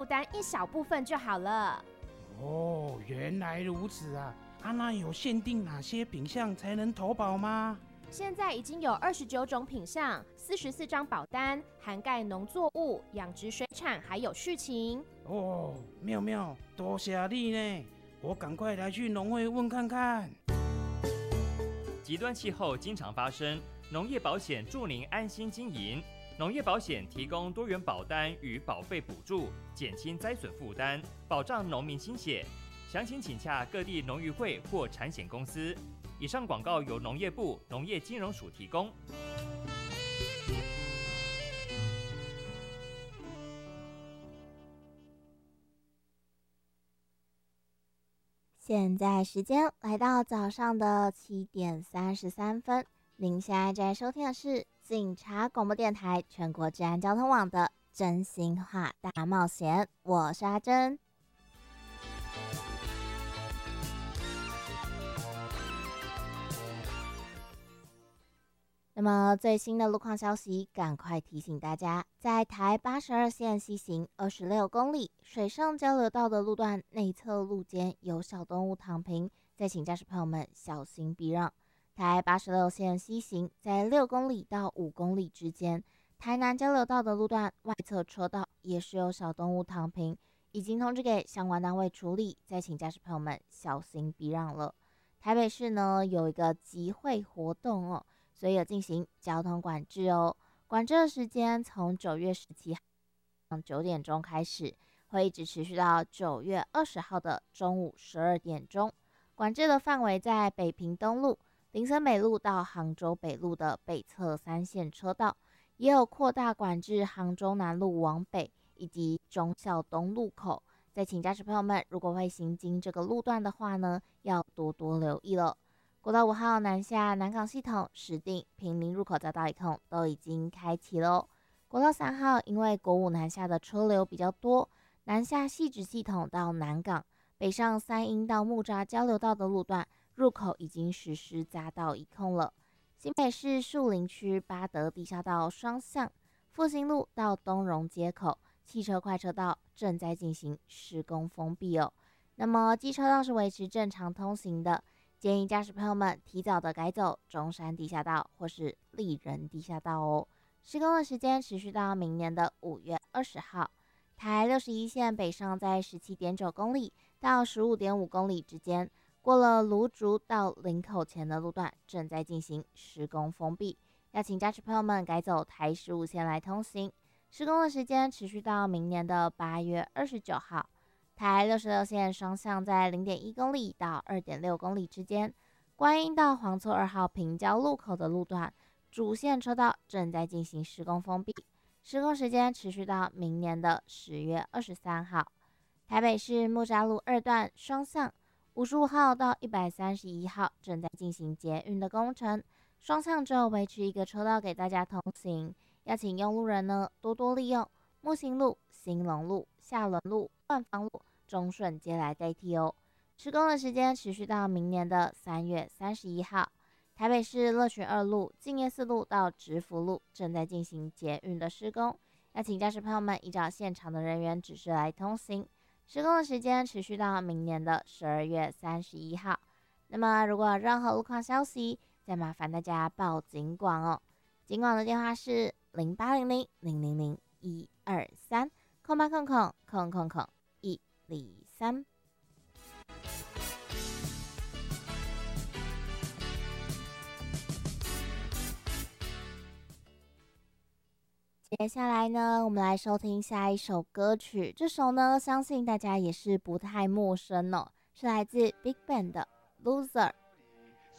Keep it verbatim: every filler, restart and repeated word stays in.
单一小部分就好了。 哦，原来如此啊！啊，那有限定哪些品项才能投保吗？ 现在已经有二十九种品项，四十四张保单，涵盖农作物、养殖水产，还有畜禽。 哦，妙妙，多谢你呢！我赶快来去农会问看看。 极端气候经常发生，农业保险助您安心经营。农业保险提供多元保单与保费补助，减轻灾损负担，保障农民心血。详情请洽各地农渔会或产险公司。以上广告由农业部农业金融署提供。 现在时间来到早上的七点三十三分，您现在在收听的是警察广播电台全国治安交通网的真心话大冒险，我是阿珍。那么最新的路况消息，赶快提醒大家，在台八十二线西行二十六公里水上交流道的路段内侧路肩有小动物躺平，再请驾驶朋友们小心避让。台八十六线西行在六公里到五公里之间，台南交流道的路段外侧车道也是有小动物躺平，已经通知给相关单位处理，再请驾驶朋友们小心避让了。台北市呢有一个集会活动哦，所以有进行交通管制哦。管制的时间从九月十七号九点钟开始，会一直持续到九月二十号的中午十二点钟。管制的范围在北平东路、林森北路到杭州北路的北侧三线车道，也有扩大管制杭州南路往北以及忠孝东路口。再请驾驶朋友们，如果会行经这个路段的话呢，要多多留意了。国道五号南下南港系统、石碇、坪林入口匝道一控都已经开启了。国道三号因为国五南下的车流比较多，南下汐止系统到南港、北上三鶯到木栅交流道的路段入口已经实施匝道一控了。新北市树林区八德地下道双向、复兴路到东荣街口汽车快车道正在进行施工封闭哦。那么机车道是维持正常通行的。建议驾驶朋友们提早的改走中山地下道或是丽人地下道哦。施工的时间持续到明年的五月二十号。台六十一线北上在十七点九公里到十五点五公里之间，过了芦竹到林口前的路段正在进行施工封闭，要请驾驶朋友们改走台十五线来通行。施工的时间持续到明年的八月二十九号。台六十六线双向在 零点一公里到 二点六公里之间，观音到黄厝二号平交路口的路段主线车道正在进行施工封闭，施工时间持续到明年的十月二十三号。台北市木栅路二段双向五十五号到一百三十一号正在进行捷运的工程，双向只有维持一个车道给大家通行，要请用路人呢多多利用木星路、兴隆路、下仑路、万芳路、中顺街来代替哦。施工的时间持续到明年的三月三十一号。台北市乐群二路、敬业四路到直福路正在进行捷运的施工，要请驾驶朋友们依照现场的人员指示来通行。施工的时间持续到明年的十二月三十一号。那么如果有任何路况消息，再麻烦大家报警广哦。警广的电话是零八零零零零零一二三空八空空空空空一零三。接下来呢，我们来收听下一首歌曲。这首呢，相信大家也是不太陌生哦，是来自 Big Bang 的《Loser》。